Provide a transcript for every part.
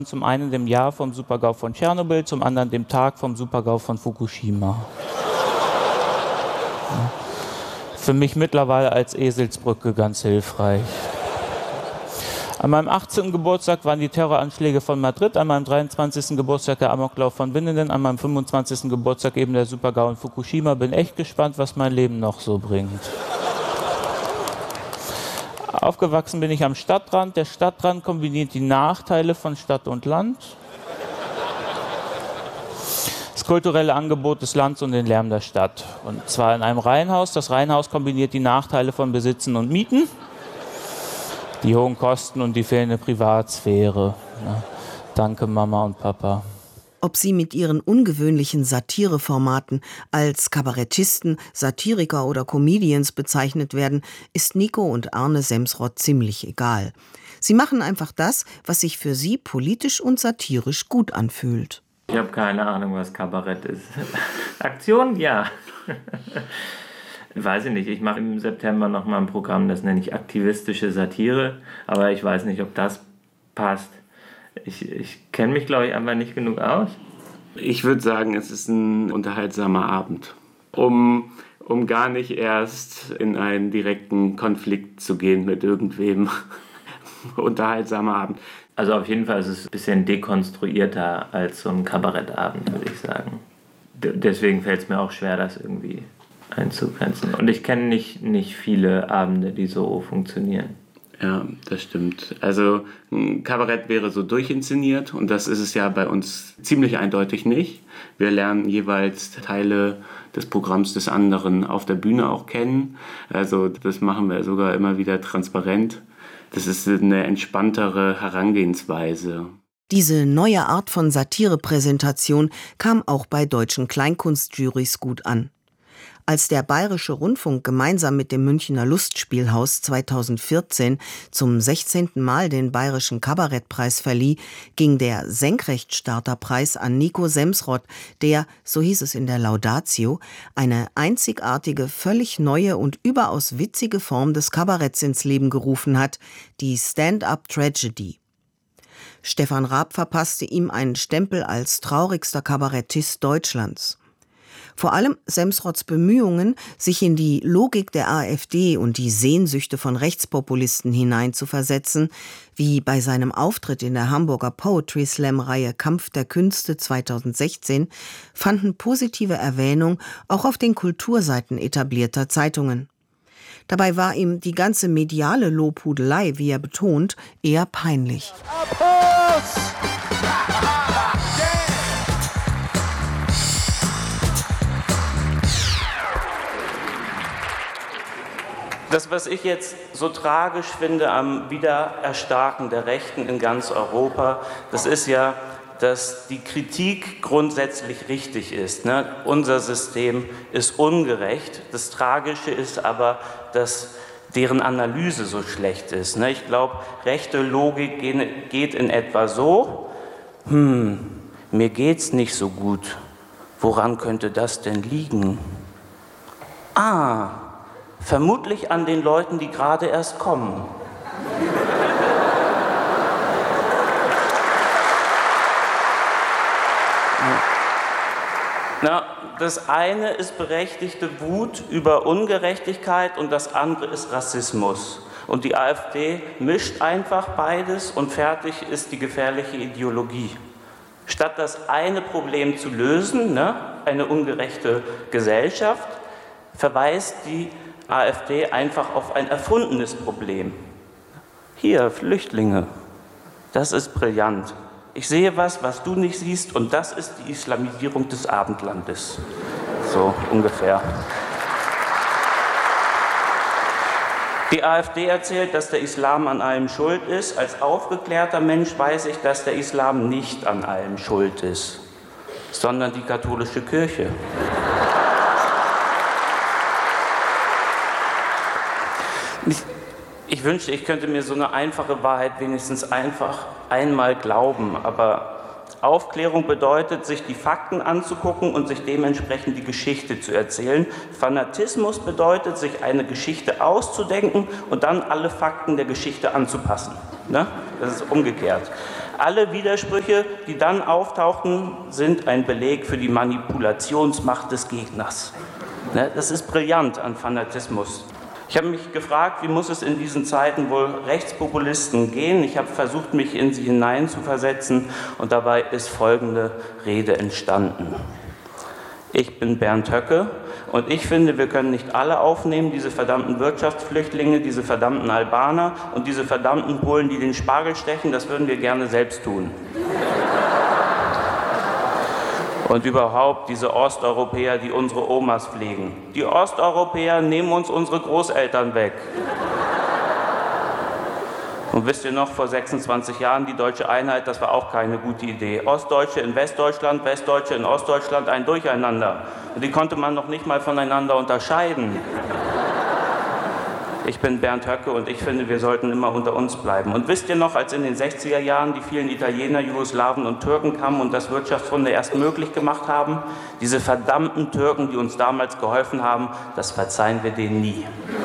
Zum einen dem Jahr vom Supergau von Tschernobyl, zum anderen dem Tag vom Supergau von Fukushima. Ja. Für mich mittlerweile als Eselsbrücke ganz hilfreich. An meinem 18. Geburtstag waren die Terroranschläge von Madrid, an meinem 23. Geburtstag der Amoklauf von Winnenden, an meinem 25. Geburtstag eben der Supergau in Fukushima. Bin echt gespannt, was mein Leben noch so bringt. Aufgewachsen bin ich am Stadtrand. Der Stadtrand kombiniert die Nachteile von Stadt und Land. Das kulturelle Angebot des Landes und den Lärm der Stadt. Und zwar in einem Reihenhaus. Das Reihenhaus kombiniert die Nachteile von Besitzen und Mieten, die hohen Kosten und die fehlende Privatsphäre. Ja, danke Mama und Papa. Ob sie mit ihren ungewöhnlichen Satireformaten als Kabarettisten, Satiriker oder Comedians bezeichnet werden, ist Nico und Arne Semsrott ziemlich egal. Sie machen einfach das, was sich für sie politisch und satirisch gut anfühlt. Ich habe keine Ahnung, was Kabarett ist. Aktion, ja. Weiß ich nicht, ich mache im September nochmal ein Programm, das nenne ich aktivistische Satire, aber ich weiß nicht, ob das passt. Ich kenne mich, glaube ich, einfach nicht genug aus. Ich würde sagen, es ist ein unterhaltsamer Abend, um gar nicht erst in einen direkten Konflikt zu gehen mit irgendwem. Unterhaltsamer Abend. Also auf jeden Fall ist es ein bisschen dekonstruierter als so ein Kabarettabend, würde ich sagen. Deswegen fällt es mir auch schwer, das irgendwie einzugrenzen. Und ich kenne nicht viele Abende, die so funktionieren. Ja, das stimmt. Also ein Kabarett wäre so durchinszeniert und das ist es ja bei uns ziemlich eindeutig nicht. Wir lernen jeweils Teile des Programms des anderen auf der Bühne auch kennen. Also das machen wir sogar immer wieder transparent. Das ist eine entspanntere Herangehensweise. Diese neue Art von Satirepräsentation kam auch bei deutschen Kleinkunstjurys gut an. Als der Bayerische Rundfunk gemeinsam mit dem Münchner Lustspielhaus 2014 zum 16. Mal den Bayerischen Kabarettpreis verlieh, ging der Senkrechtstarterpreis an Nico Semsrott, der, so hieß es in der Laudatio, eine einzigartige, völlig neue und überaus witzige Form des Kabaretts ins Leben gerufen hat, die Stand-up-Tragedy. Stefan Raab verpasste ihm einen Stempel als traurigster Kabarettist Deutschlands. Vor allem Semsrotts Bemühungen, sich in die Logik der AfD und die Sehnsüchte von Rechtspopulisten hineinzuversetzen, wie bei seinem Auftritt in der Hamburger Poetry Slam-Reihe Kampf der Künste 2016, fanden positive Erwähnung auch auf den Kulturseiten etablierter Zeitungen. Dabei war ihm die ganze mediale Lobhudelei, wie er betont, eher peinlich. Applaus! Das, was ich jetzt so tragisch finde am Wiedererstarken der Rechten in ganz Europa, das ist ja, dass die Kritik grundsätzlich richtig ist. Ne? Unser System ist ungerecht. Das Tragische ist aber, dass deren Analyse so schlecht ist. Ne? Ich glaube, rechte Logik geht in etwa so, mir geht's nicht so gut. Woran könnte das denn liegen? Vermutlich an den Leuten, die gerade erst kommen. Na, das eine ist berechtigte Wut über Ungerechtigkeit und das andere ist Rassismus. Und die AfD mischt einfach beides und fertig ist die gefährliche Ideologie. Statt das eine Problem zu lösen, eine ungerechte Gesellschaft, verweist die AfD einfach auf ein erfundenes Problem. Hier, Flüchtlinge. Das ist brillant. Ich sehe was du nicht siehst, und das ist die Islamisierung des Abendlandes. So ungefähr. Die AfD erzählt, dass der Islam an allem schuld ist. Als aufgeklärter Mensch weiß ich, dass der Islam nicht an allem schuld ist, sondern die katholische Kirche. Ich wünschte, ich könnte mir so eine einfache Wahrheit wenigstens einfach einmal glauben, aber Aufklärung bedeutet, sich die Fakten anzugucken und sich dementsprechend die Geschichte zu erzählen. Fanatismus bedeutet, sich eine Geschichte auszudenken und dann alle Fakten der Geschichte anzupassen. Ne? Das ist umgekehrt. Alle Widersprüche, die dann auftauchten, sind ein Beleg für die Manipulationsmacht des Gegners. Das ist brillant an Fanatismus. Ich habe mich gefragt, wie muss es in diesen Zeiten wohl Rechtspopulisten gehen? Ich habe versucht, mich in sie hineinzuversetzen und dabei ist folgende Rede entstanden. Ich bin Bernd Höcke und ich finde, wir können nicht alle aufnehmen, diese verdammten Wirtschaftsflüchtlinge, diese verdammten Albaner und diese verdammten Polen, die den Spargel stechen, das würden wir gerne selbst tun. Und überhaupt diese Osteuropäer, die unsere Omas pflegen. Die Osteuropäer nehmen uns unsere Großeltern weg. Und wisst ihr noch, vor 26 Jahren die deutsche Einheit, das war auch keine gute Idee. Ostdeutsche in Westdeutschland, Westdeutsche in Ostdeutschland, ein Durcheinander. Und die konnte man noch nicht mal voneinander unterscheiden. Ich bin Bernd Höcke und ich finde, wir sollten immer unter uns bleiben. Und wisst ihr noch, als in den 60er Jahren die vielen Italiener, Jugoslawen und Türken kamen und das Wirtschaftswunder erst möglich gemacht haben? Diese verdammten Türken, die uns damals geholfen haben, das verzeihen wir denen nie.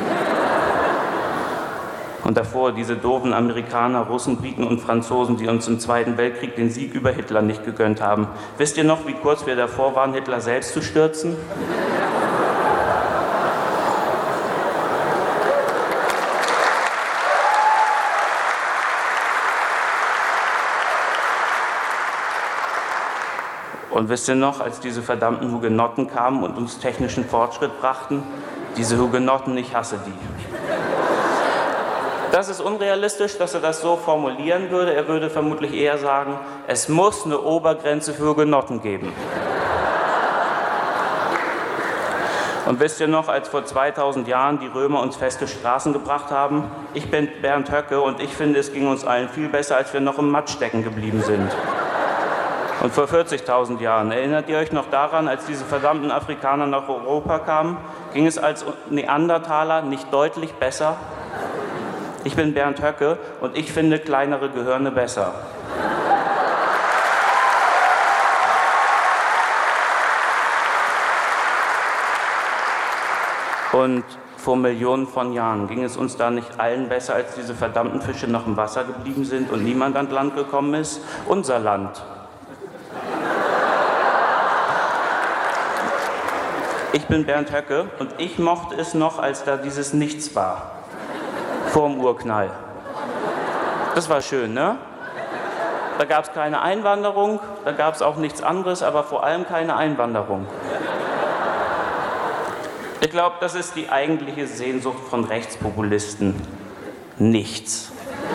Und davor diese doofen Amerikaner, Russen, Briten und Franzosen, die uns im Zweiten Weltkrieg den Sieg über Hitler nicht gegönnt haben. Wisst ihr noch, wie kurz wir davor waren, Hitler selbst zu stürzen? Und wisst ihr noch, als diese verdammten Hugenotten kamen und uns technischen Fortschritt brachten? Diese Hugenotten, ich hasse die. Das ist unrealistisch, dass er das so formulieren würde. Er würde vermutlich eher sagen, es muss eine Obergrenze für Hugenotten geben. Und wisst ihr noch, als vor 2000 Jahren die Römer uns feste Straßen gebracht haben? Ich bin Bernd Höcke und ich finde, es ging uns allen viel besser, als wir noch im Matsch stecken geblieben sind. Und vor 40.000 Jahren, erinnert ihr euch noch daran, als diese verdammten Afrikaner nach Europa kamen, ging es als Neandertaler nicht deutlich besser? Ich bin Bernd Höcke und ich finde kleinere Gehirne besser. Und vor Millionen von Jahren ging es uns da nicht allen besser, als diese verdammten Fische noch im Wasser geblieben sind und niemand an Land gekommen ist? Unser Land. Ich bin Bernd Höcke und ich mochte es noch, als da dieses Nichts war. Vorm Urknall. Das war schön, ne? Da gab es keine Einwanderung, da gab es auch nichts anderes, aber vor allem keine Einwanderung. Ich glaube, das ist die eigentliche Sehnsucht von Rechtspopulisten. Nichts.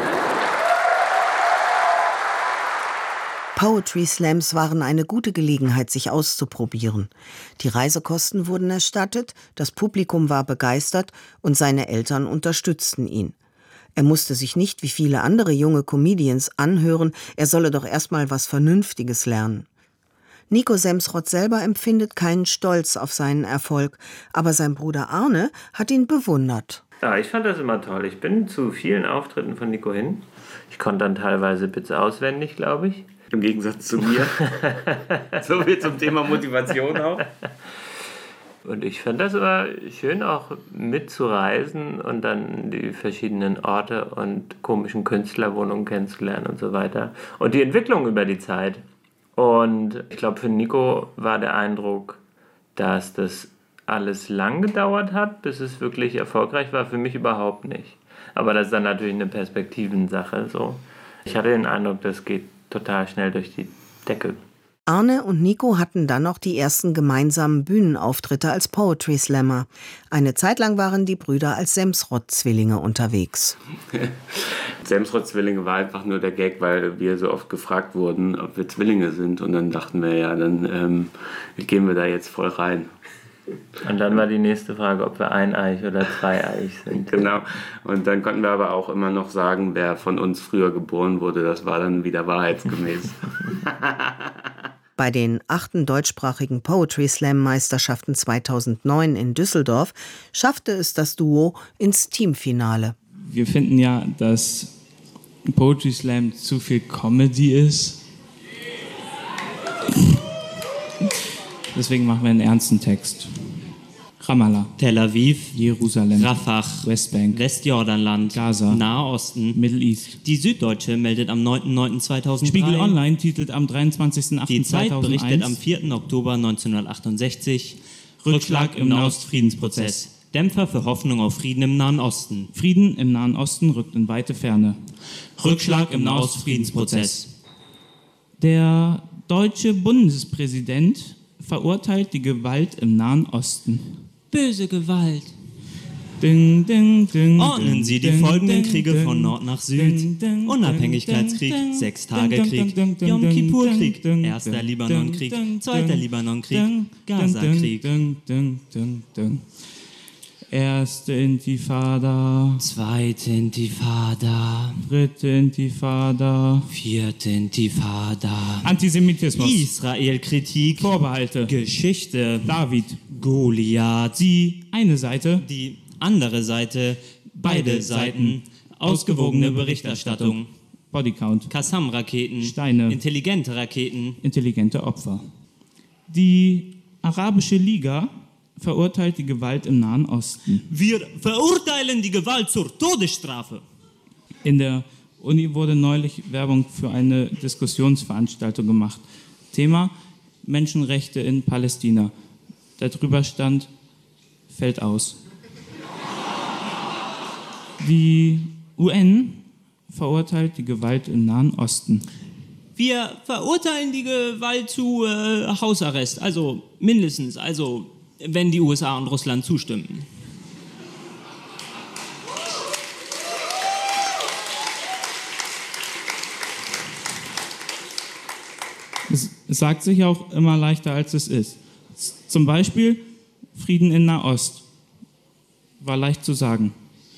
Poetry Slams waren eine gute Gelegenheit, sich auszuprobieren. Die Reisekosten wurden erstattet, das Publikum war begeistert und seine Eltern unterstützten ihn. Er musste sich nicht wie viele andere junge Comedians anhören, er solle doch erstmal was Vernünftiges lernen. Nico Semsrott selber empfindet keinen Stolz auf seinen Erfolg, aber sein Bruder Arne hat ihn bewundert. Ja, ich fand das immer toll. Ich bin zu vielen Auftritten von Nico hin. Ich konnte dann teilweise Bits auswendig, glaube ich. Im Gegensatz zu mir. So viel zum Thema Motivation auch. Und ich fand das immer schön, auch mitzureisen und dann die verschiedenen Orte und komischen Künstlerwohnungen kennenzulernen und so weiter. Und die Entwicklung über die Zeit. Und ich glaube, für Nico war der Eindruck, dass das alles lang gedauert hat, bis es wirklich erfolgreich war. Für mich überhaupt nicht. Aber das ist dann natürlich eine Perspektivensache. So. Ich hatte den Eindruck, das geht total schnell durch die Decke. Arne und Nico hatten dann noch die ersten gemeinsamen Bühnenauftritte als Poetry Slammer. Eine Zeit lang waren die Brüder als Semsrott-Zwillinge unterwegs. Semsrott-Zwillinge war einfach nur der Gag, weil wir so oft gefragt wurden, ob wir Zwillinge sind. Und dann dachten wir, ja, dann gehen wir da jetzt voll rein. Und dann war die nächste Frage, ob wir eineich oder zweieich sind. Genau. Und dann konnten wir aber auch immer noch sagen, wer von uns früher geboren wurde. Das war dann wieder wahrheitsgemäß. Bei den 8. deutschsprachigen Poetry Slam Meisterschaften 2009 in Düsseldorf schaffte es das Duo ins Teamfinale. Wir finden ja, dass Poetry Slam zu viel Comedy ist. Deswegen machen wir einen ernsten Text. Ramallah, Tel Aviv, Jerusalem, Rafah, Westbank, Westjordanland, Gaza, Nahe Osten, Middle East. Die Süddeutsche meldet am 9.9.2003. Spiegel Online titelt am 23.08.2001. Die Zeit berichtet am 4. Oktober 1968. Rückschlag im Nahostfriedensprozess. Dämpfer für Hoffnung auf Frieden im Nahen Osten. Frieden im Nahen Osten rückt in weite Ferne. Rückschlag im Nahostfriedensprozess. Der deutsche Bundespräsident verurteilt die Gewalt im Nahen Osten. Böse Gewalt. Ding, ding, ding, Ordnen Sie die folgenden Kriege von Nord nach Süd. Unabhängigkeitskrieg, Sechstagekrieg, Yom Kippur-Krieg, Erster Libanonkrieg, Zweiter Libanonkrieg, Gaza-Krieg. Erste Intifada, Zweite Intifada, dritte Intifada, vierte Intifada, Antisemitismus, Israel-Kritik, Vorbehalte, Geschichte, David, Goliath, die eine Seite, die andere Seite, beide Seiten, ausgewogene Berichterstattung, Bodycount, Qassam-Raketen, Steine, intelligente Raketen, intelligente Opfer. Die Arabische Liga verurteilt die Gewalt im Nahen Osten. Wir verurteilen die Gewalt zur Todesstrafe. In der Uni wurde neulich Werbung für eine Diskussionsveranstaltung gemacht. Thema Menschenrechte in Palästina. Darüber stand, fällt aus. Die UN verurteilt die Gewalt im Nahen Osten. Wir verurteilen die Gewalt zu Hausarrest, also mindestens, also wenn die USA und Russland zustimmen. Es sagt sich auch immer leichter, als es ist. Zum Beispiel Frieden in Nahost. War leicht zu sagen.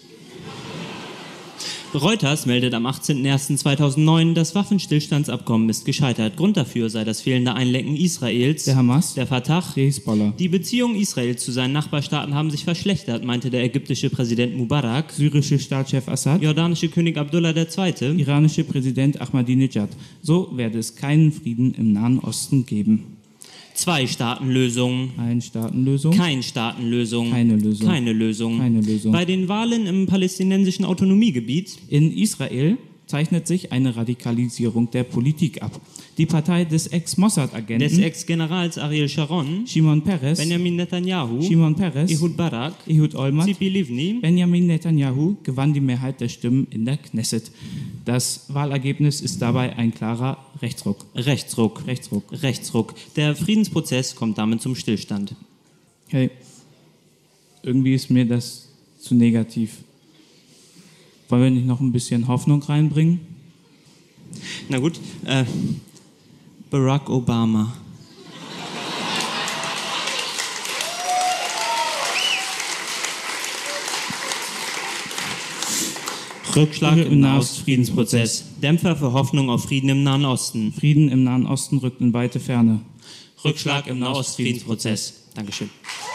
Reuters meldet am 18.01.2009, das Waffenstillstandsabkommen ist gescheitert. Grund dafür sei das fehlende Einlenken Israels, Der Hamas, der Fatah. der Hisbollah. Die Beziehungen Israels zu seinen Nachbarstaaten haben sich verschlechtert, meinte der ägyptische Präsident Mubarak, Syrische Staatschef Assad, jordanische König Abdullah II., iranische Präsident Ahmadinejad. So werde es keinen Frieden im Nahen Osten geben. Zwei-Staaten-Lösung, Ein-Staaten-Lösung, Kein-Staaten-Lösung, Keine Lösung. Keine Lösung. Keine Lösung. Bei den Wahlen im palästinensischen Autonomiegebiet In Israel zeichnet sich eine Radikalisierung der Politik ab. Die Partei des Ex-Mossad-Agenten des Ex-Generals Ariel Sharon, Shimon Peres, Benjamin Netanyahu, Shimon Peres, Ehud Barak, Ehud Olmert, Tzipi Livni, Benjamin Netanyahu gewann die Mehrheit der Stimmen in der Knesset. Das Wahlergebnis ist dabei ein klarer Rechtsruck. Rechtsruck. Rechtsruck. Rechtsruck. Der Friedensprozess kommt damit zum Stillstand. Hey, irgendwie ist mir das zu negativ. Wollen wir nicht noch ein bisschen Hoffnung reinbringen? Na gut, Barack Obama. Rückschlag im Nahostfriedensprozess. Dämpfer für Hoffnung auf Frieden im Nahen Osten. Frieden im Nahen Osten rückt in weite Ferne. Rückschlag im Nahostfriedensprozess. Dankeschön.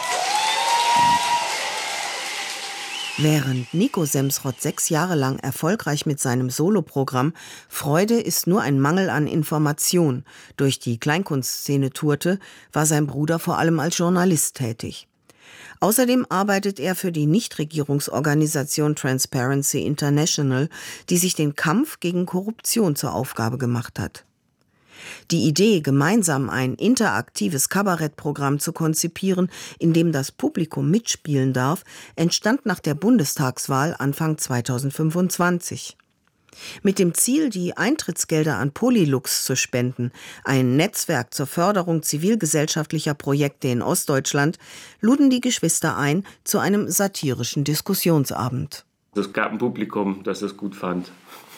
Während Nico Semsrott 6 Jahre lang erfolgreich mit seinem Soloprogramm Freude ist nur ein Mangel an Information durch die Kleinkunstszene tourte, war sein Bruder vor allem als Journalist tätig. Außerdem arbeitet er für die Nichtregierungsorganisation Transparency International, die sich den Kampf gegen Korruption zur Aufgabe gemacht hat. Die Idee, gemeinsam ein interaktives Kabarettprogramm zu konzipieren, in dem das Publikum mitspielen darf, entstand nach der Bundestagswahl Anfang 2025. Mit dem Ziel, die Eintrittsgelder an Polylux zu spenden, ein Netzwerk zur Förderung zivilgesellschaftlicher Projekte in Ostdeutschland, luden die Geschwister ein zu einem satirischen Diskussionsabend. Es gab ein Publikum, das es gut fand.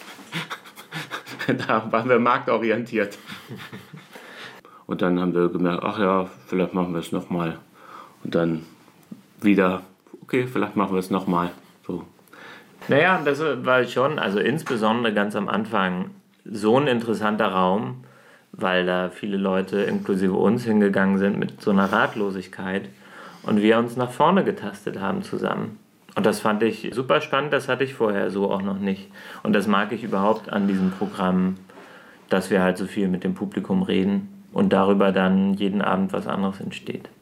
Da waren wir marktorientiert. Und dann haben wir gemerkt, ach ja, vielleicht machen wir es nochmal. Und dann wieder, okay, vielleicht machen wir es nochmal. So. Naja, das war schon, also insbesondere ganz am Anfang, so ein interessanter Raum, weil da viele Leute, inklusive uns, hingegangen sind mit so einer Ratlosigkeit und wir uns nach vorne getastet haben zusammen. Und das fand ich super spannend, das hatte ich vorher so auch noch nicht. Und das mag ich überhaupt an diesem Programm, dass wir halt so viel mit dem Publikum reden und darüber dann jeden Abend was anderes entsteht.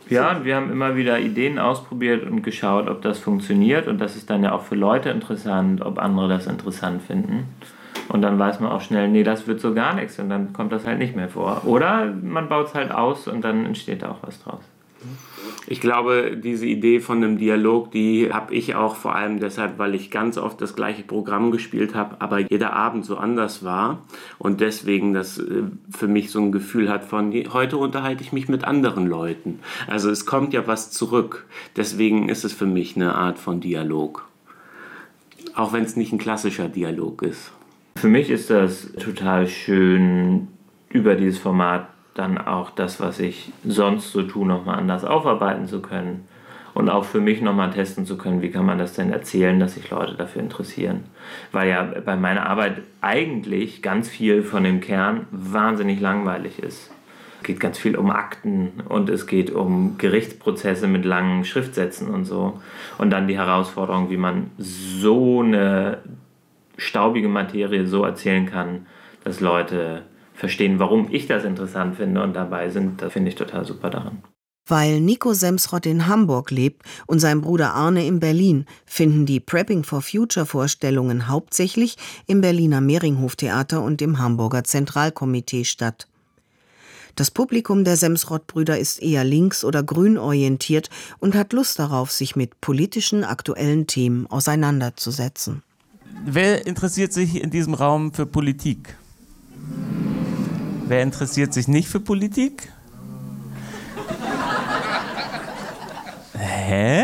Ja, und wir haben immer wieder Ideen ausprobiert und geschaut, ob das funktioniert. Und das ist dann ja auch für Leute interessant, ob andere das interessant finden. Und dann weiß man auch schnell, nee, das wird so gar nichts. Und dann kommt das halt nicht mehr vor. Oder man baut es halt aus und dann entsteht da auch was draus. Ich glaube, diese Idee von einem Dialog, die habe ich auch vor allem deshalb, weil ich ganz oft das gleiche Programm gespielt habe, aber jeder Abend so anders war und deswegen das für mich so ein Gefühl hat von, heute unterhalte ich mich mit anderen Leuten. Also es kommt ja was zurück. Deswegen ist es für mich eine Art von Dialog. Auch wenn es nicht ein klassischer Dialog ist. Für mich ist das total schön, über dieses Format dann auch das, was ich sonst so tue, nochmal anders aufarbeiten zu können und auch für mich nochmal testen zu können, wie kann man das denn erzählen, dass sich Leute dafür interessieren. Weil ja bei meiner Arbeit eigentlich ganz viel von dem Kern wahnsinnig langweilig ist. Es geht ganz viel um Akten und es geht um Gerichtsprozesse mit langen Schriftsätzen und so. Und dann die Herausforderung, wie man so eine staubige Materie so erzählen kann, dass Leute verstehen, warum ich das interessant finde und dabei sind, das finde ich total super daran. Weil Nico Semsrott in Hamburg lebt und sein Bruder Arne in Berlin, finden die Prepping for Future Vorstellungen hauptsächlich im Berliner Mehringhof-Theater und im Hamburger Zentralkomitee statt. Das Publikum der Semsrott-Brüder ist eher links- oder grün orientiert und hat Lust darauf, sich mit politischen, aktuellen Themen auseinanderzusetzen. Wer interessiert sich in diesem Raum für Politik? Wer interessiert sich nicht für Politik? Hä?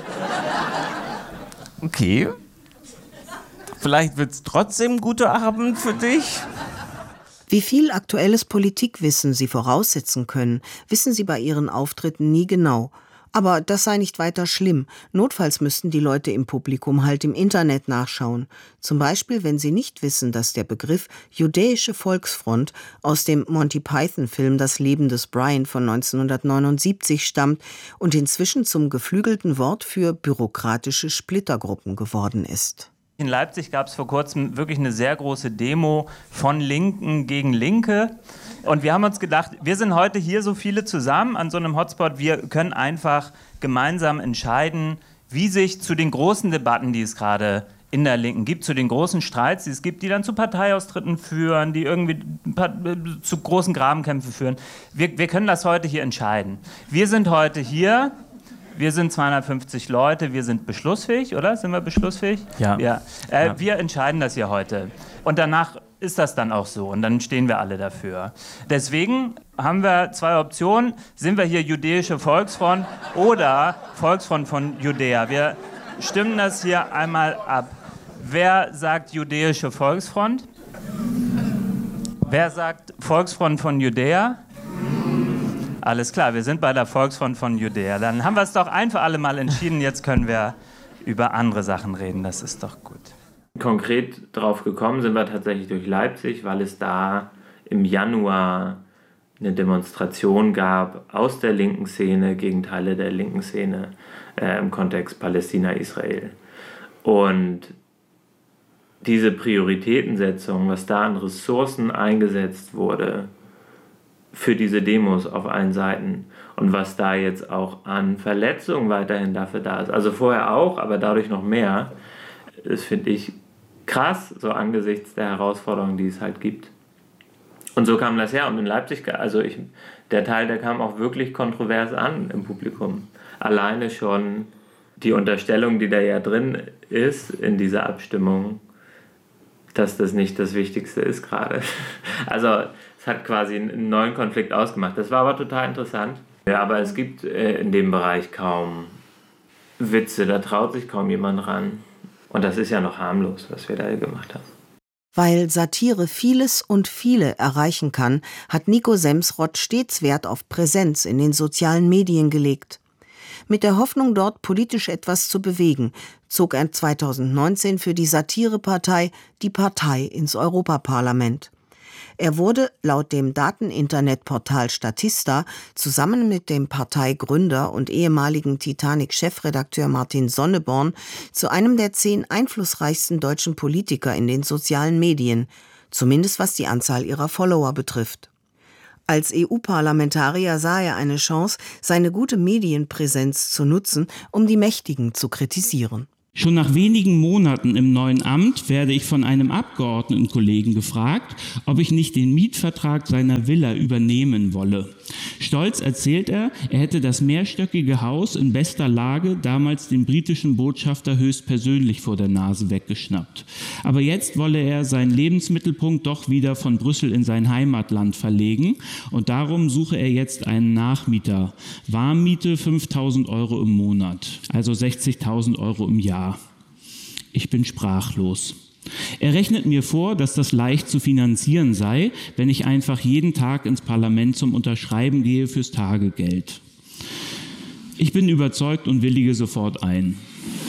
Okay. Vielleicht wird es trotzdem ein guter Abend für dich. Wie viel aktuelles Politikwissen sie voraussetzen können, wissen sie bei ihren Auftritten nie genau. Aber das sei nicht weiter schlimm. Notfalls müssten die Leute im Publikum halt im Internet nachschauen. Zum Beispiel, wenn sie nicht wissen, dass der Begriff Judäische Volksfront aus dem Monty-Python-Film Das Leben des Brian von 1979 stammt und inzwischen zum geflügelten Wort für bürokratische Splittergruppen geworden ist. In Leipzig gab es vor kurzem wirklich eine sehr große Demo von Linken gegen Linke. Und wir haben uns gedacht, wir sind heute hier so viele zusammen an so einem Hotspot, wir können einfach gemeinsam entscheiden, wie sich zu den großen Debatten, die es gerade in der Linken gibt, zu den großen Streits, die es gibt, die dann zu Parteiaustritten führen, die irgendwie zu großen Grabenkämpfen führen. Wir können das heute hier entscheiden. Wir sind heute hier. Wir sind 250 Leute, wir sind beschlussfähig, oder? Sind wir beschlussfähig? Ja. Wir entscheiden das hier heute. Und danach ist das dann auch so und dann stehen wir alle dafür. Deswegen haben wir zwei Optionen. Sind wir hier Judäische Volksfront oder Volksfront von Judäa? Wir stimmen das hier einmal ab. Wer sagt Judäische Volksfront? Wer sagt Volksfront von Judäa? Alles klar, wir sind bei der Volksfront von Judäa. Dann haben wir es doch ein für alle Mal entschieden. Jetzt können wir über andere Sachen reden. Das ist doch gut. Konkret drauf gekommen sind wir tatsächlich durch Leipzig, weil es da im Januar eine Demonstration gab aus der linken Szene gegen Teile der linken Szene im Kontext Palästina-Israel. Und diese Prioritätensetzung, was da an Ressourcen eingesetzt wurde, für diese Demos auf allen Seiten und was da jetzt auch an Verletzungen weiterhin dafür da ist. Also vorher auch, aber dadurch noch mehr. Das finde ich krass, so angesichts der Herausforderungen, die es halt gibt. Und so kam das her. Und in Leipzig, der Teil, der kam auch wirklich kontrovers an im Publikum. Alleine schon die Unterstellung, die da ja drin ist in dieser Abstimmung, dass das nicht das Wichtigste ist gerade. Also es hat quasi einen neuen Konflikt ausgemacht. Das war aber total interessant. Ja, aber es gibt in dem Bereich kaum Witze, da traut sich kaum jemand ran. Und das ist ja noch harmlos, was wir da gemacht haben. Weil Satire vieles und viele erreichen kann, hat Nico Semsrott stets Wert auf Präsenz in den sozialen Medien gelegt. Mit der Hoffnung, dort politisch etwas zu bewegen, zog er 2019 für die Satirepartei Die Partei ins Europaparlament. Er wurde laut dem Dateninternetportal Statista zusammen mit dem Parteigründer und ehemaligen Titanic-Chefredakteur Martin Sonneborn zu einem der 10 einflussreichsten deutschen Politiker in den sozialen Medien, zumindest was die Anzahl ihrer Follower betrifft. Als EU-Parlamentarier sah er eine Chance, seine gute Medienpräsenz zu nutzen, um die Mächtigen zu kritisieren. Schon nach wenigen Monaten im neuen Amt werde ich von einem Abgeordnetenkollegen gefragt, ob ich nicht den Mietvertrag seiner Villa übernehmen wolle. Stolz erzählt er hätte das mehrstöckige Haus in bester Lage damals dem britischen Botschafter höchstpersönlich vor der Nase weggeschnappt. Aber jetzt wolle er seinen Lebensmittelpunkt doch wieder von Brüssel in sein Heimatland verlegen und darum suche er jetzt einen Nachmieter. Warmmiete 5.000 € im Monat, also 60.000 € im Jahr. Ich bin sprachlos. Er rechnet mir vor, dass das leicht zu finanzieren sei, wenn ich einfach jeden Tag ins Parlament zum Unterschreiben gehe fürs Tagegeld. Ich bin überzeugt und willige sofort ein.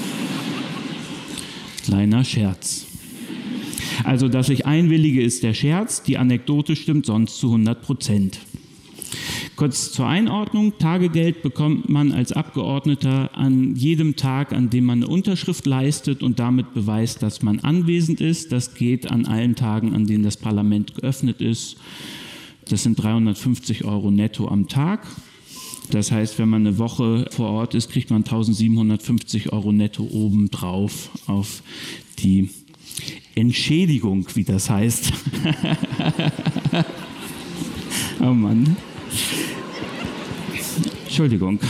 Kleiner Scherz. Also, dass ich einwillige, ist der Scherz, die Anekdote stimmt sonst zu 100%. Kurz zur Einordnung, Tagegeld bekommt man als Abgeordneter an jedem Tag, an dem man eine Unterschrift leistet und damit beweist, dass man anwesend ist. Das geht an allen Tagen, an denen das Parlament geöffnet ist. Das sind 350 € netto am Tag. Das heißt, wenn man eine Woche vor Ort ist, kriegt man 1.750 € netto obendrauf auf die Entschädigung, wie das heißt. Oh Mann. Entschuldigung.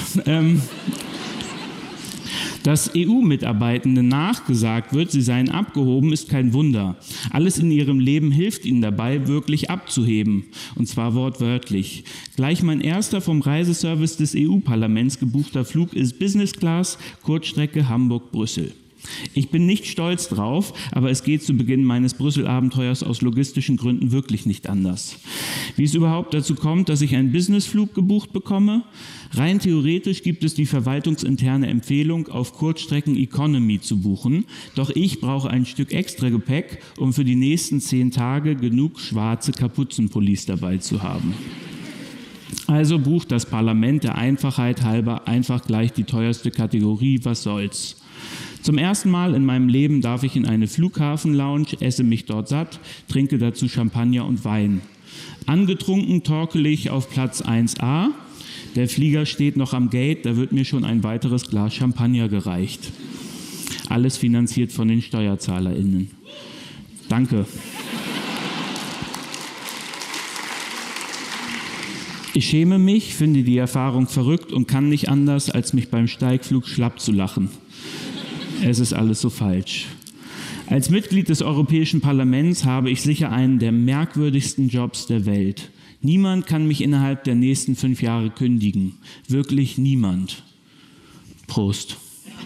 Dass EU-Mitarbeitenden nachgesagt wird, sie seien abgehoben, ist kein Wunder. Alles in ihrem Leben hilft ihnen dabei, wirklich abzuheben. Und zwar wortwörtlich. Gleich mein erster vom Reiseservice des EU-Parlaments gebuchter Flug ist Business Class, Kurzstrecke Hamburg-Brüssel. Ich bin nicht stolz drauf, aber es geht zu Beginn meines Brüssel-Abenteuers aus logistischen Gründen wirklich nicht anders. Wie es überhaupt dazu kommt, dass ich einen Businessflug gebucht bekomme? Rein theoretisch gibt es die verwaltungsinterne Empfehlung, auf Kurzstrecken Economy zu buchen. Doch ich brauche ein Stück extra Gepäck, um für die nächsten 10 Tage genug schwarze Kapuzenpullis dabei zu haben. Also bucht das Parlament der Einfachheit halber einfach gleich die teuerste Kategorie, was soll's. Zum ersten Mal in meinem Leben darf ich in eine Flughafenlounge, esse mich dort satt, trinke dazu Champagner und Wein. Angetrunken torkel ich auf Platz 1a. Der Flieger steht noch am Gate, da wird mir schon ein weiteres Glas Champagner gereicht. Alles finanziert von den SteuerzahlerInnen. Danke. Ich schäme mich, finde die Erfahrung verrückt und kann nicht anders, als mich beim Steigflug schlapp zu lachen. Es ist alles so falsch. Als Mitglied des Europäischen Parlaments habe ich sicher einen der merkwürdigsten Jobs der Welt. Niemand kann mich innerhalb der nächsten 5 Jahre kündigen. Wirklich niemand. Prost.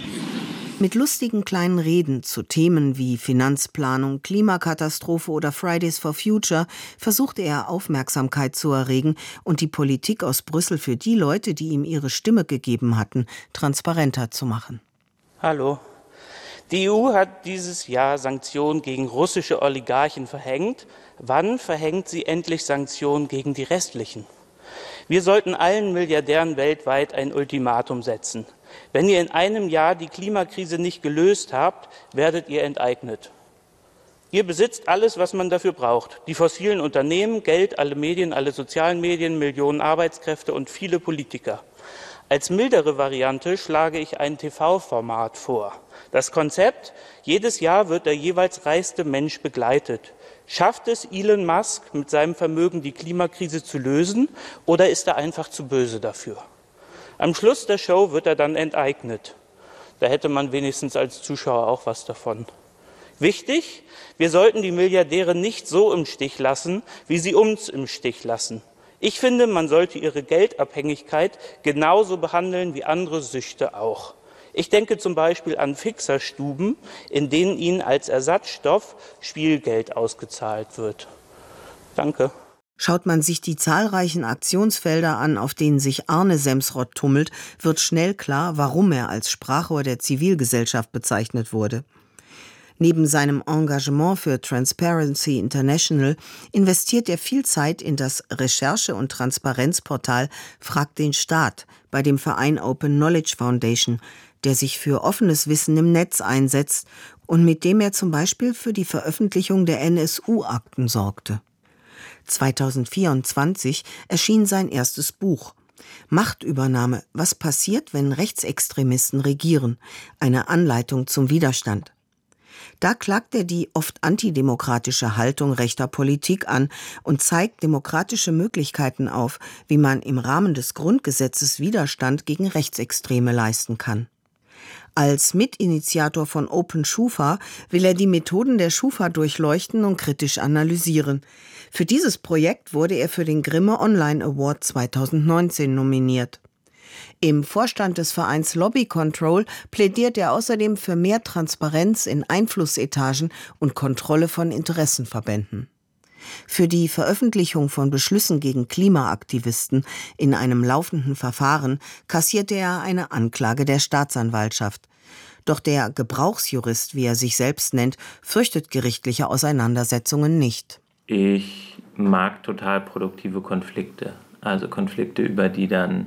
Mit lustigen kleinen Reden zu Themen wie Finanzplanung, Klimakatastrophe oder Fridays for Future versuchte er Aufmerksamkeit zu erregen und die Politik aus Brüssel für die Leute, die ihm ihre Stimme gegeben hatten, transparenter zu machen. Hallo. Die EU hat dieses Jahr Sanktionen gegen russische Oligarchen verhängt. Wann verhängt sie endlich Sanktionen gegen die restlichen? Wir sollten allen Milliardären weltweit ein Ultimatum setzen. Wenn ihr in einem Jahr die Klimakrise nicht gelöst habt, werdet ihr enteignet. Ihr besitzt alles, was man dafür braucht. Die fossilen Unternehmen, Geld, alle Medien, alle sozialen Medien, Millionen Arbeitskräfte und viele Politiker. Als mildere Variante schlage ich ein TV-Format vor. Das Konzept: jedes Jahr wird der jeweils reichste Mensch begleitet. Schafft es Elon Musk mit seinem Vermögen, die Klimakrise zu lösen, oder ist er einfach zu böse dafür? Am Schluss der Show wird er dann enteignet. Da hätte man wenigstens als Zuschauer auch was davon. Wichtig: wir sollten die Milliardäre nicht so im Stich lassen, wie sie uns im Stich lassen. Ich finde, man sollte ihre Geldabhängigkeit genauso behandeln wie andere Süchte auch. Ich denke zum Beispiel an Fixerstuben, in denen ihnen als Ersatzstoff Spielgeld ausgezahlt wird. Danke. Schaut man sich die zahlreichen Aktionsfelder an, auf denen sich Arne Semsrott tummelt, wird schnell klar, warum er als Sprachrohr der Zivilgesellschaft bezeichnet wurde. Neben seinem Engagement für Transparency International investiert er viel Zeit in das Recherche- und Transparenzportal Frag den Staat bei dem Verein Open Knowledge Foundation, der sich für offenes Wissen im Netz einsetzt und mit dem er zum Beispiel für die Veröffentlichung der NSU-Akten sorgte. 2024 erschien sein erstes Buch. Machtübernahme, was passiert, wenn Rechtsextremisten regieren? Eine Anleitung zum Widerstand. Da klagt er die oft antidemokratische Haltung rechter Politik an und zeigt demokratische Möglichkeiten auf, wie man im Rahmen des Grundgesetzes Widerstand gegen Rechtsextreme leisten kann. Als Mitinitiator von Open Schufa will er die Methoden der Schufa durchleuchten und kritisch analysieren. Für dieses Projekt wurde er für den Grimme Online Award 2019 nominiert. Im Vorstand des Vereins Lobby Control plädiert er außerdem für mehr Transparenz in Einflussetagen und Kontrolle von Interessenverbänden. Für die Veröffentlichung von Beschlüssen gegen Klimaaktivisten in einem laufenden Verfahren kassierte er eine Anklage der Staatsanwaltschaft. Doch der Gebrauchsjurist, wie er sich selbst nennt, fürchtet gerichtliche Auseinandersetzungen nicht. Ich mag total produktive Konflikte. Also Konflikte, über die dann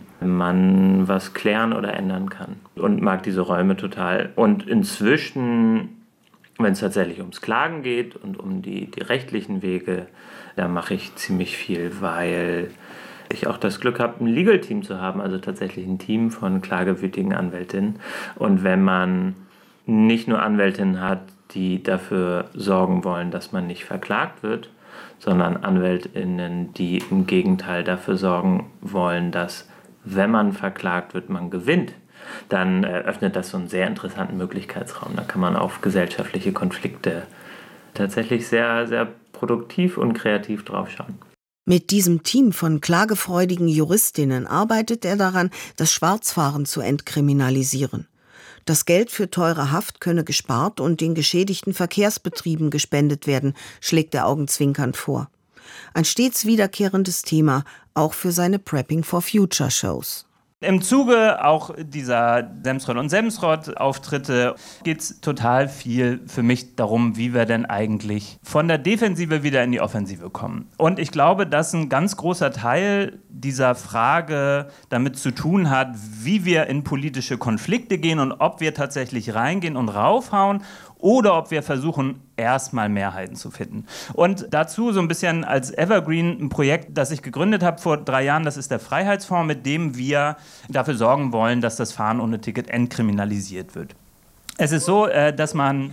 man was klären oder ändern kann. Und mag diese Räume total. Und inzwischen, wenn es tatsächlich ums Klagen geht und um die rechtlichen Wege, da mache ich ziemlich viel, weil ich auch das Glück habe, ein Legal-Team zu haben, also tatsächlich ein Team von klagewütigen Anwältinnen. Und wenn man nicht nur Anwältinnen hat, die dafür sorgen wollen, dass man nicht verklagt wird, sondern AnwältInnen, die im Gegenteil dafür sorgen wollen, dass, wenn man verklagt wird, man gewinnt, dann öffnet das so einen sehr interessanten Möglichkeitsraum. Da kann man auf gesellschaftliche Konflikte tatsächlich sehr, sehr produktiv und kreativ draufschauen. Mit diesem Team von klagefreudigen Juristinnen arbeitet er daran, das Schwarzfahren zu entkriminalisieren. Das Geld für teure Haft könne gespart und den geschädigten Verkehrsbetrieben gespendet werden, schlägt er augenzwinkernd vor. Ein stets wiederkehrendes Thema, auch für seine Prepping for Future Shows. Im Zuge auch dieser Semsrott und Semsrott-Auftritte geht es total viel für mich darum, wie wir denn eigentlich von der Defensive wieder in die Offensive kommen. Und ich glaube, dass ein ganz großer Teil dieser Frage damit zu tun hat, wie wir in politische Konflikte gehen und ob wir tatsächlich reingehen und raufhauen oder ob wir versuchen, erstmal Mehrheiten zu finden. Und dazu so ein bisschen als Evergreen ein Projekt, das ich gegründet habe vor 3 Jahren, das ist der Freiheitsfonds, mit dem wir dafür sorgen wollen, dass das Fahren ohne Ticket entkriminalisiert wird. Es ist so, dass man...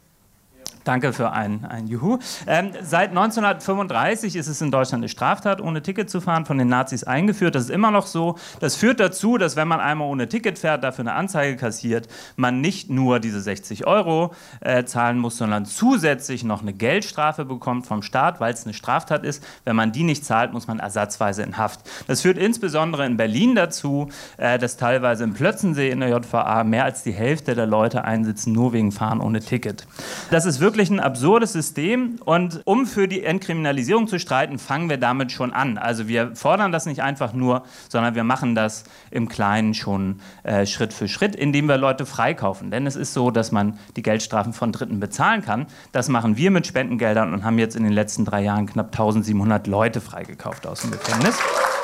Danke für ein Juhu. Seit 1935 ist es in Deutschland eine Straftat, ohne Ticket zu fahren, von den Nazis eingeführt. Das ist immer noch so. Das führt dazu, dass wenn man einmal ohne Ticket fährt, dafür eine Anzeige kassiert, man nicht nur diese 60 € zahlen muss, sondern zusätzlich noch eine Geldstrafe bekommt vom Staat, weil es eine Straftat ist. Wenn man die nicht zahlt, muss man ersatzweise in Haft. Das führt insbesondere in Berlin dazu, dass teilweise im Plötzensee in der JVA mehr als die Hälfte der Leute einsitzen, nur wegen Fahren ohne Ticket. Das ist wirklich ein absurdes System und um für die Entkriminalisierung zu streiten, fangen wir damit schon an. Also wir fordern das nicht einfach nur, sondern wir machen das im Kleinen schon Schritt für Schritt, indem wir Leute freikaufen. Denn es ist so, dass man die Geldstrafen von Dritten bezahlen kann. Das machen wir mit Spendengeldern und haben jetzt in den letzten 3 Jahren knapp 1700 Leute freigekauft aus dem Gefängnis.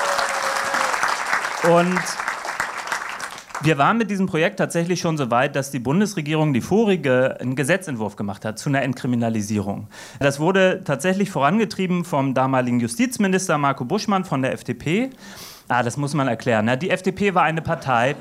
Und wir waren mit diesem Projekt tatsächlich schon so weit, dass die Bundesregierung, die vorige, einen Gesetzentwurf gemacht hat zu einer Entkriminalisierung. Das wurde tatsächlich vorangetrieben vom damaligen Justizminister Marco Buschmann von der FDP. Das muss man erklären. Ne? Die FDP war eine Partei...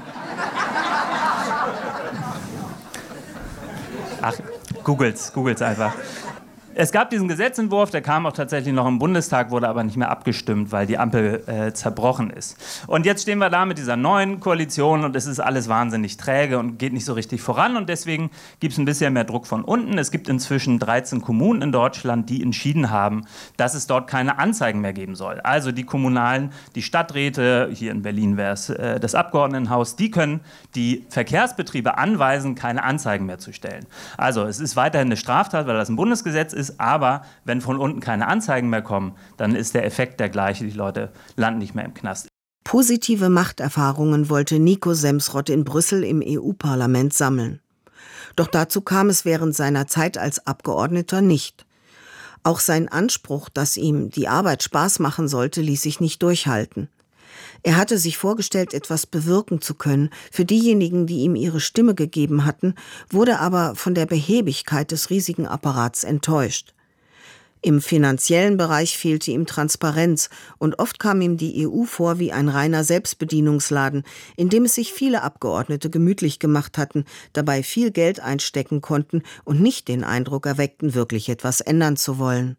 Googles einfach. Es gab diesen Gesetzentwurf, der kam auch tatsächlich noch im Bundestag, wurde aber nicht mehr abgestimmt, weil die Ampel zerbrochen ist. Und jetzt stehen wir da mit dieser neuen Koalition und es ist alles wahnsinnig träge und geht nicht so richtig voran und deswegen gibt es ein bisschen mehr Druck von unten. Es gibt inzwischen 13 Kommunen in Deutschland, die entschieden haben, dass es dort keine Anzeigen mehr geben soll. Also die Kommunalen, die Stadträte, hier in Berlin wäre es das Abgeordnetenhaus, die können die Verkehrsbetriebe anweisen, keine Anzeigen mehr zu stellen. Also es ist weiterhin eine Straftat, weil das ein Bundesgesetz ist, aber wenn von unten keine Anzeigen mehr kommen, dann ist der Effekt der gleiche, die Leute landen nicht mehr im Knast. Positive Machterfahrungen wollte Nico Semsrott in Brüssel im EU-Parlament sammeln. Doch dazu kam es während seiner Zeit als Abgeordneter nicht. Auch sein Anspruch, dass ihm die Arbeit Spaß machen sollte, ließ sich nicht durchhalten. Er hatte sich vorgestellt, etwas bewirken zu können für diejenigen, die ihm ihre Stimme gegeben hatten, wurde aber von der Behäbigkeit des riesigen Apparats enttäuscht. Im finanziellen Bereich fehlte ihm Transparenz und oft kam ihm die EU vor wie ein reiner Selbstbedienungsladen, in dem es sich viele Abgeordnete gemütlich gemacht hatten, dabei viel Geld einstecken konnten und nicht den Eindruck erweckten, wirklich etwas ändern zu wollen.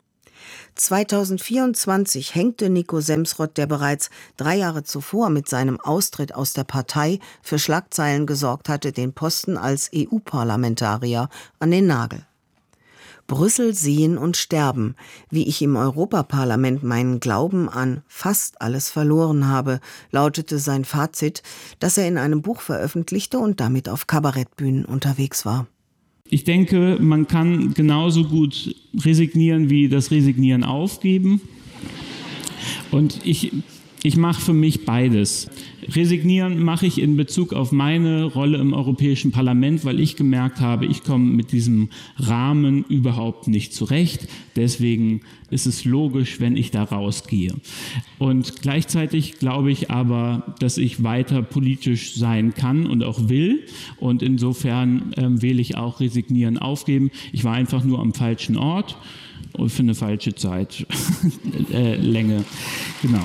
2024 hängte Nico Semsrott, der bereits 3 Jahre zuvor mit seinem Austritt aus der Partei für Schlagzeilen gesorgt hatte, den Posten als EU-Parlamentarier an den Nagel. Brüssel sehen und sterben, wie ich im Europaparlament meinen Glauben an fast alles verloren habe, lautete sein Fazit, das er in einem Buch veröffentlichte und damit auf Kabarettbühnen unterwegs war. Ich denke, man kann genauso gut resignieren wie das Resignieren aufgeben. Und ich mache für mich beides. Resignieren mache ich in Bezug auf meine Rolle im Europäischen Parlament, weil ich gemerkt habe, ich komme mit diesem Rahmen überhaupt nicht zurecht. Deswegen ist es logisch, wenn ich da rausgehe. Und gleichzeitig glaube ich aber, dass ich weiter politisch sein kann und auch will. Und insofern wähle ich auch Resignieren aufgeben. Ich war einfach nur am falschen Ort und für eine falsche Zeitlänge. Genau.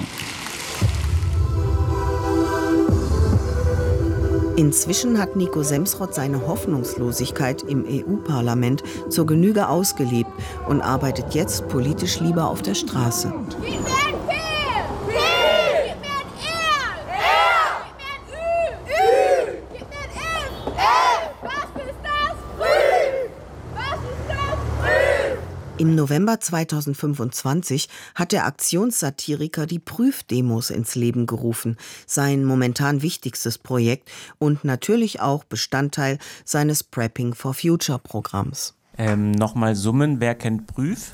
Inzwischen hat Nico Semsrott seine Hoffnungslosigkeit im EU-Parlament zur Genüge ausgelebt und arbeitet jetzt politisch lieber auf der Straße. Im November 2025 hat der Aktionssatiriker die Prüfdemos ins Leben gerufen, sein momentan wichtigstes Projekt und natürlich auch Bestandteil seines Prepping for Future Programms. Nochmal summen, wer kennt Prüf?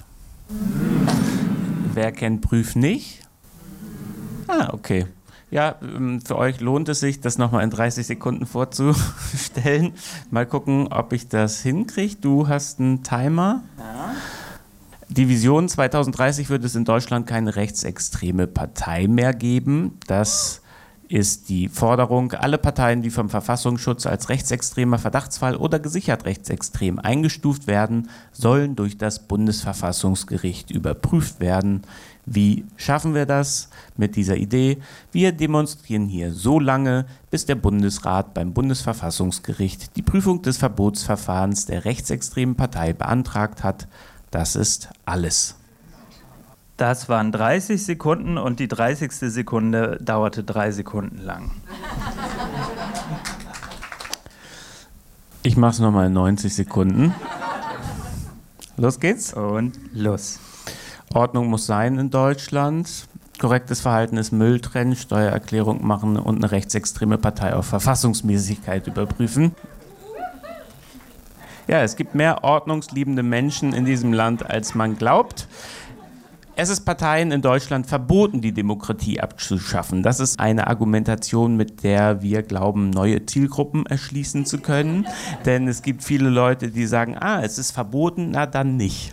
Wer kennt Prüf nicht? Okay. Ja, für euch lohnt es sich, das nochmal in 30 Sekunden vorzustellen. Mal gucken, ob ich das hinkriege. Du hast einen Timer. Ja. Die Vision 2030 wird es in Deutschland keine rechtsextreme Partei mehr geben. Das ist die Forderung. Alle Parteien, die vom Verfassungsschutz als rechtsextremer Verdachtsfall oder gesichert rechtsextrem eingestuft werden, sollen durch das Bundesverfassungsgericht überprüft werden. Wie schaffen wir das mit dieser Idee? Wir demonstrieren hier so lange, bis der Bundesrat beim Bundesverfassungsgericht die Prüfung des Verbotsverfahrens der rechtsextremen Partei beantragt hat. Das ist alles. Das waren 30 Sekunden und die 30. Sekunde dauerte 3 Sekunden lang. Ich mache es nochmal in 90 Sekunden. Los geht's. Und los. Ordnung muss sein in Deutschland. Korrektes Verhalten ist Müll trennen, Steuererklärung machen und eine rechtsextreme Partei auf Verfassungsmäßigkeit überprüfen. Ja, es gibt mehr ordnungsliebende Menschen in diesem Land, als man glaubt. Es ist Parteien in Deutschland verboten, die Demokratie abzuschaffen. Das ist eine Argumentation, mit der wir glauben, neue Zielgruppen erschließen zu können. Denn es gibt viele Leute, die sagen, es ist verboten, na dann nicht.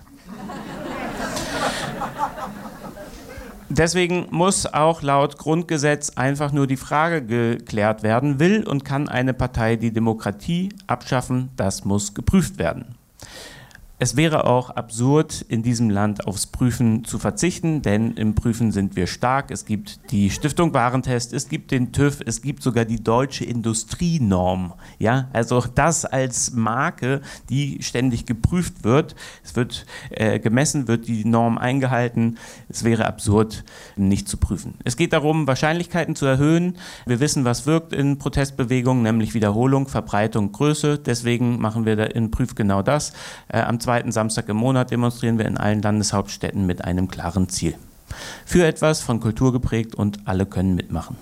Deswegen muss auch laut Grundgesetz einfach nur die Frage geklärt werden, will und kann eine Partei die Demokratie abschaffen? Das muss geprüft werden. Es wäre auch absurd, in diesem Land aufs Prüfen zu verzichten, denn im Prüfen sind wir stark. Es gibt die Stiftung Warentest, es gibt den TÜV, es gibt sogar die deutsche Industrienorm. Ja, also das als Marke, die ständig geprüft wird. Es wird gemessen, wird die Norm eingehalten. Es wäre absurd, nicht zu prüfen. Es geht darum, Wahrscheinlichkeiten zu erhöhen. Wir wissen, was wirkt in Protestbewegungen, nämlich Wiederholung, Verbreitung, Größe. Deswegen machen wir da in Prüf genau das. Am 2. Samstag im Monat demonstrieren wir in allen Landeshauptstädten mit einem klaren Ziel. Für etwas von Kultur geprägt und alle können mitmachen.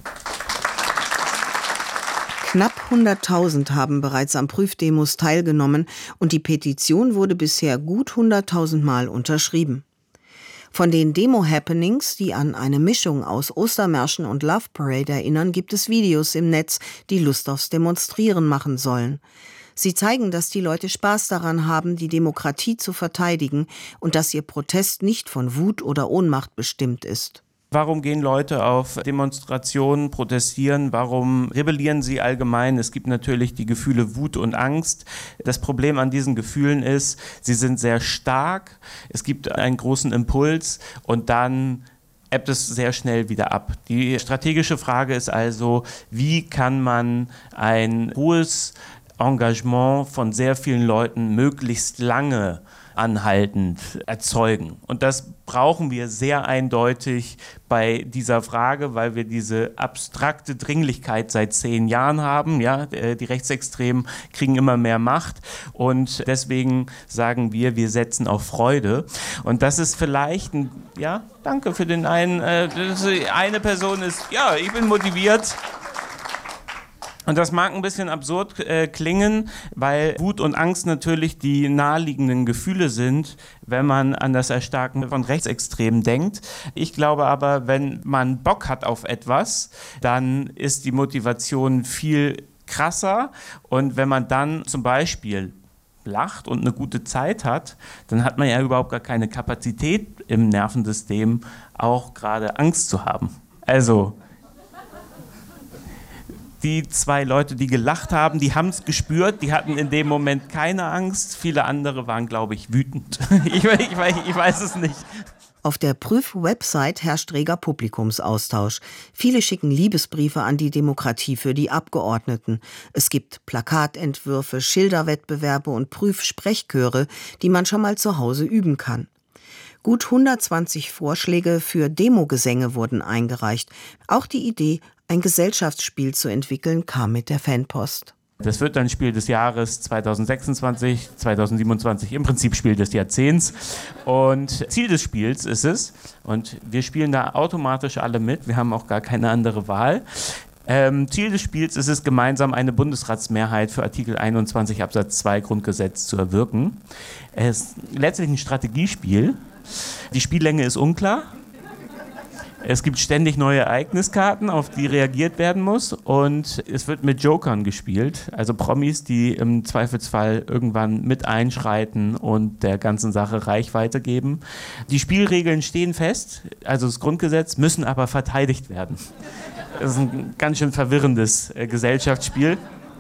Knapp 100.000 haben bereits am Prüfdemos teilgenommen und die Petition wurde bisher gut 100.000 Mal unterschrieben. Von den Demo-Happenings, die an eine Mischung aus Ostermärschen und Love Parade erinnern, gibt es Videos im Netz, die Lust aufs Demonstrieren machen sollen. Sie zeigen, dass die Leute Spaß daran haben, die Demokratie zu verteidigen und dass ihr Protest nicht von Wut oder Ohnmacht bestimmt ist. Warum gehen Leute auf Demonstrationen, protestieren? Warum rebellieren sie allgemein? Es gibt natürlich die Gefühle Wut und Angst. Das Problem an diesen Gefühlen ist, sie sind sehr stark. Es gibt einen großen Impuls und dann ebbt es sehr schnell wieder ab. Die strategische Frage ist also, wie kann man ein hohes Engagement von sehr vielen Leuten möglichst lange anhaltend erzeugen. Und das brauchen wir sehr eindeutig bei dieser Frage, weil wir diese abstrakte Dringlichkeit seit 10 Jahren haben. Ja, die Rechtsextremen kriegen immer mehr Macht und deswegen sagen wir setzen auf Freude. Und das ist vielleicht danke für den einen, eine Person ist, ja, ich bin motiviert. Und das mag ein bisschen absurd klingen, weil Wut und Angst natürlich die naheliegenden Gefühle sind, wenn man an das Erstarken von Rechtsextremen denkt. Ich glaube aber, wenn man Bock hat auf etwas, dann ist die Motivation viel krasser. Und wenn man dann zum Beispiel lacht und eine gute Zeit hat, dann hat man ja überhaupt gar keine Kapazität im Nervensystem, auch gerade Angst zu haben. Also die 2 Leute, die gelacht haben, die haben es gespürt, die hatten in dem Moment keine Angst. Viele andere waren, glaube ich, wütend. Ich weiß es nicht. Auf der Prüf-Website herrscht reger Publikumsaustausch. Viele schicken Liebesbriefe an die Demokratie für die Abgeordneten. Es gibt Plakatentwürfe, Schilderwettbewerbe und Prüfsprechchöre, die man schon mal zu Hause üben kann. Gut 120 Vorschläge für Demogesänge wurden eingereicht. Auch die Idee, ein Gesellschaftsspiel zu entwickeln, kam mit der Fanpost. Das wird dann Spiel des Jahres 2026, 2027, im Prinzip Spiel des Jahrzehnts. Und Ziel des Spiels ist es, und wir spielen da automatisch alle mit, wir haben auch gar keine andere Wahl. Ziel des Spiels ist es, gemeinsam eine Bundesratsmehrheit für Artikel 21 Absatz 2 Grundgesetz zu erwirken. Es ist letztlich ein Strategiespiel. Die Spiellänge ist unklar. Es gibt ständig neue Ereigniskarten, auf die reagiert werden muss, und es wird mit Jokern gespielt, also Promis, die im Zweifelsfall irgendwann mit einschreiten und der ganzen Sache Reichweite geben. Die Spielregeln stehen fest, also das Grundgesetz, müssen aber verteidigt werden. Das ist ein ganz schön verwirrendes Gesellschaftsspiel.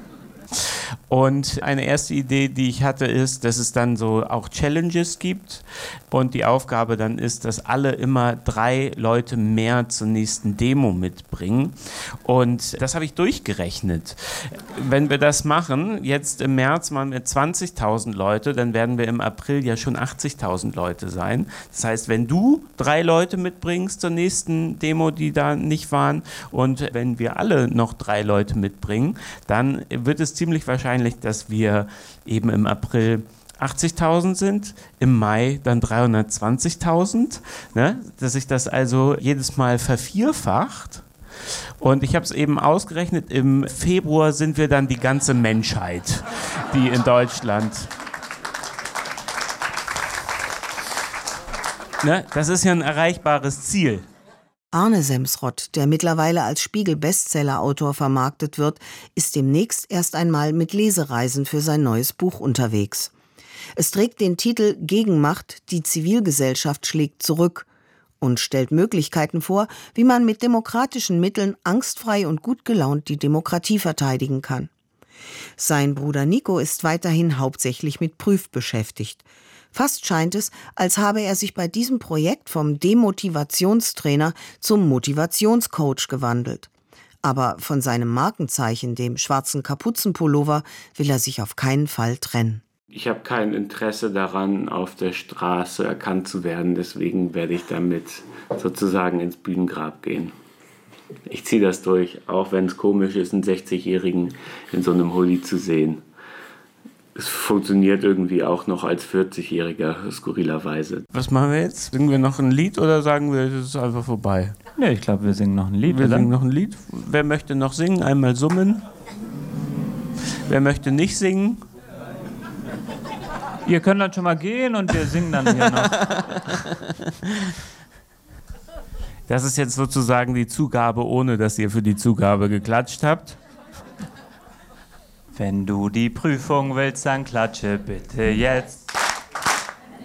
Und eine erste Idee, die ich hatte, ist, dass es dann so auch Challenges gibt und die Aufgabe dann ist, dass alle immer 3 Leute mehr zur nächsten Demo mitbringen. Und das habe ich durchgerechnet. Wenn wir das machen, jetzt im März machen wir 20.000 Leute, dann werden wir im April ja schon 80.000 Leute sein. Das heißt, wenn du 3 Leute mitbringst zur nächsten Demo, die da nicht waren, und wenn wir alle noch 3 Leute mitbringen, dann wird es ziemlich wahrscheinlich, dass wir eben im April 80.000 sind, im Mai dann 320.000, ne? Dass sich das also jedes Mal vervierfacht. Und ich habe es eben ausgerechnet, im Februar sind wir dann die ganze Menschheit, die in Deutschland... Ne? Das ist ja ein erreichbares Ziel. Arne Semsrott, der mittlerweile als Spiegel-Bestseller-Autor vermarktet wird, ist demnächst erst einmal mit Lesereisen für sein neues Buch unterwegs. Es trägt den Titel Gegenmacht, die Zivilgesellschaft schlägt zurück und stellt Möglichkeiten vor, wie man mit demokratischen Mitteln angstfrei und gut gelaunt die Demokratie verteidigen kann. Sein Bruder Nico ist weiterhin hauptsächlich mit Prüf beschäftigt. Fast scheint es, als habe er sich bei diesem Projekt vom Demotivationstrainer zum Motivationscoach gewandelt. Aber von seinem Markenzeichen, dem schwarzen Kapuzenpullover, will er sich auf keinen Fall trennen. Ich habe kein Interesse daran, auf der Straße erkannt zu werden. Deswegen werde ich damit sozusagen ins Bühnengrab gehen. Ich ziehe das durch, auch wenn es komisch ist, einen 60-Jährigen in so einem Hoodie zu sehen. Es funktioniert irgendwie auch noch als 40-Jähriger, skurrilerweise. Was machen wir jetzt? Singen wir noch ein Lied oder sagen wir, es ist einfach vorbei? Nee, ich glaube, wir singen noch ein Lied. Wir singen noch ein Lied. Wer möchte noch singen? Einmal summen. Wer möchte nicht singen? Ihr könnt dann schon mal gehen und wir singen dann hier noch. Das ist jetzt sozusagen die Zugabe, ohne dass ihr für die Zugabe geklatscht habt. Wenn du die Prüfung willst, dann klatsche bitte jetzt.